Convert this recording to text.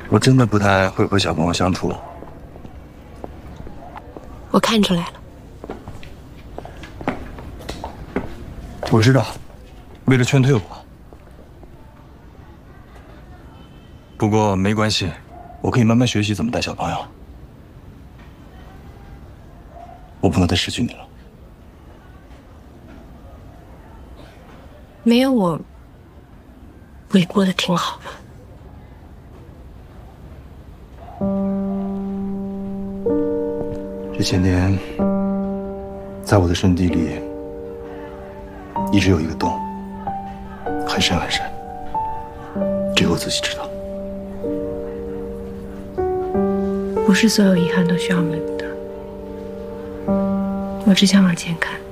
我真的不太会和小朋友相处。 我看出来了。 我知道，为了劝退我。不过没关系，我可以慢慢学习怎么带小朋友。我不能再失去你了。 没有我，不也过得挺好吗？ 这些年，在我的身体里，一直有一个洞，很深很深，只有我自己知道。 不是所有遗憾都需要弥补的，我只想往前看。